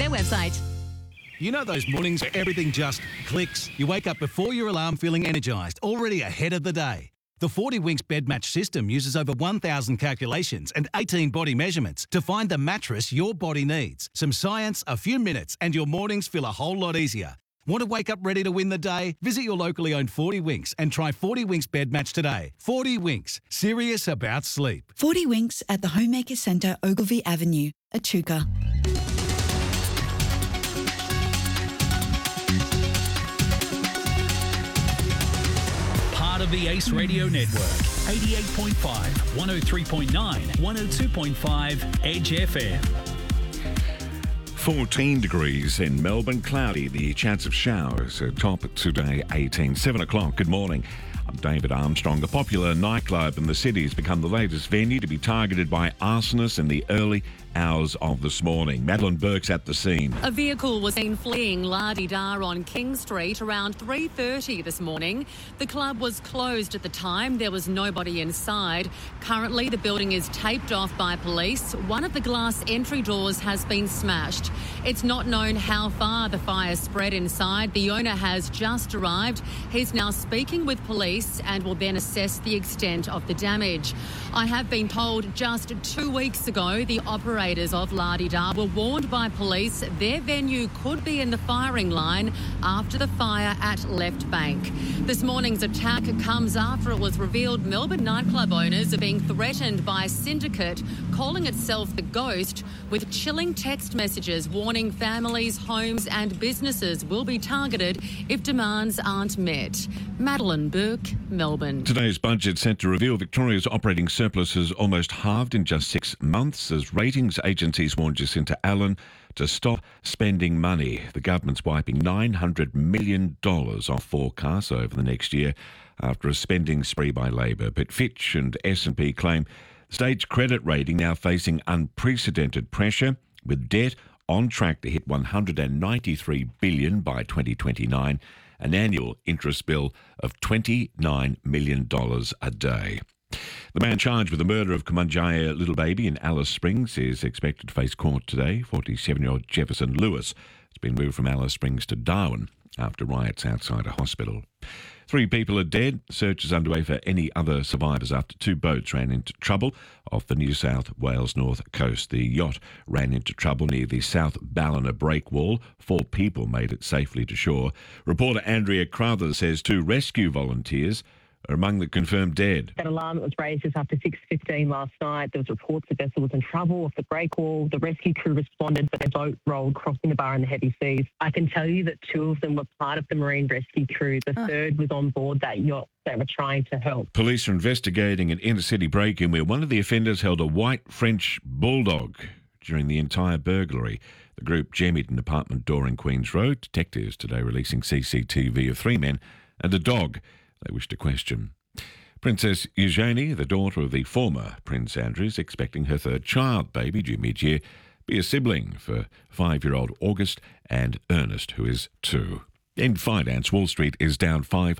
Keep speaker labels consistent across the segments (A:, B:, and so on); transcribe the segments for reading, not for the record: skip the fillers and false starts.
A: their website.
B: You know those mornings where everything just clicks? You wake up before your alarm feeling energised, already ahead of the day. The 40 Winks bed match system uses over 1,000 calculations and 18 body measurements to find the mattress your body needs. Some science, a few minutes, and your mornings feel a whole lot easier. Want to wake up ready to win the day? Visit your locally owned 40 Winks and try 40 Winks bed match today. 40 Winks, serious about sleep.
C: 40 Winks at the Homemaker Centre, Ogilvy Avenue, Echuca.
D: Part of the Ace Radio Network. 88.5, 103.9, 102.5 Edge FM.
E: 14 degrees in Melbourne, cloudy. The chance of showers top today, 18. 7 o'clock, good morning. I'm David Armstrong. A popular nightclub in the city has become the latest venue to be targeted by arsonists in the early hours of this morning. Madeline Burke's at the scene.
F: A vehicle was seen fleeing La-di-da on King Street around 3:30 this morning. The club was closed at the time. There was nobody inside. Currently, the building is taped off by police. One of the glass entry doors has been smashed. It's not known how far the fire spread inside. The owner has just arrived. He's now speaking with police and will then assess the extent of the damage. I have been told just 2 weeks ago the operators of La-di-da were warned by police their venue could be in the firing line after the fire at Left Bank. This morning's attack comes after it was revealed Melbourne nightclub owners are being threatened by a syndicate calling itself The Ghost, with chilling text messages warning families, homes and businesses will be targeted if demands aren't met. Madeline Burke, Melbourne.
E: Today's budget set to reveal Victoria's operating surplus has almost halved in just 6 months as ratings agencies warned Jacinta Allen to stop spending money. The government's wiping $900 million off forecasts over the next year after a spending spree by Labor. But Fitch and S&P claim the state's credit rating now facing unprecedented pressure, with debt on track to hit $193 billion by 2029, an annual interest bill of $29 million a day. The man charged with the murder of Kumanjaya little baby in Alice Springs is expected to face court today. 47-year-old Jefferson Lewis has been moved from Alice Springs to Darwin after riots outside a hospital. 3 people are dead. Search is underway for any other survivors after 2 boats ran into trouble off the New South Wales north coast. The yacht ran into trouble near the South Ballina breakwall. 4 people made it safely to shore. Reporter Andrea Crowther says 2 rescue volunteers are among the confirmed dead.
G: That alarm that was raised just after 6:15 last night. There was reports the vessel was in trouble off the breakwall. The rescue crew responded, but their boat rolled crossing the bar in the heavy seas. I can tell you that 2 of them were part of the marine rescue crew. The third was on board that yacht. They were trying to help.
E: Police are investigating an inner-city break-in where one of the offenders held a white French bulldog during the entire burglary. The group jemmied an apartment door in Queens Road. Detectives today releasing CCTV of 3 men and a dog they wish to question. Princess Eugenie, the daughter of the former Prince Andrew, is expecting her 3rd child, baby, due mid-year, be a sibling for 5-year-old August and Ernest, who is 2. In finance, Wall Street is down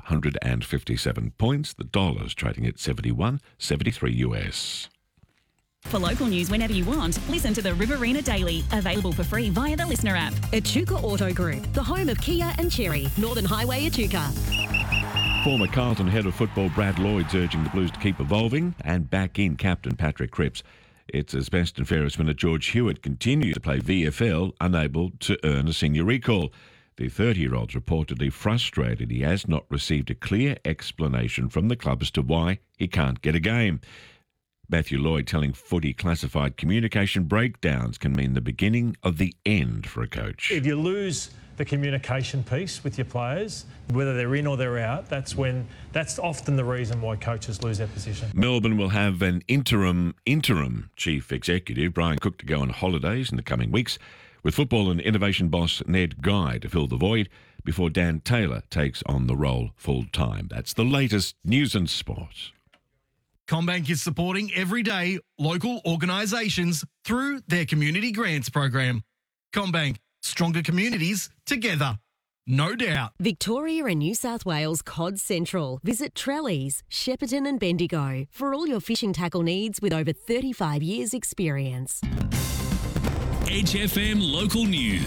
E: 557 points. The dollar's trading at 71.73 US.
A: For local news whenever you want, listen to the Riverina Daily, available for free via the Listener app.
H: Echuca Auto Group, the home of Kia and Cherry, Northern Highway, Echuca.
E: Former Carlton head of football Brad Lloyd's urging the Blues to keep evolving and back in captain Patrick Cripps. It's as best and fairest winner George Hewitt continues to play VFL, unable to earn a senior recall. The 30-year-old's reportedly frustrated he has not received a clear explanation from the club as to why he can't get a game. Matthew Lloyd telling Footy Classified communication breakdowns can mean the beginning of the end for a coach.
I: If you lose the communication piece with your players, whether they're in or they're out, that's often the reason why coaches lose their position.
E: Melbourne will have an interim chief executive, Brian Cook, to go on holidays in the coming weeks, with football and innovation boss Ned Guy to fill the void before Dan Taylor takes on the role full-time. That's the latest news and sport.
J: CommBank is supporting everyday local organisations through their community grants program. CommBank, stronger communities together. No doubt.
H: Victoria and New South Wales Cod Central. Visit Trellies, Shepparton and Bendigo for all your fishing tackle needs with over 35 years experience.
D: Edge FM local news.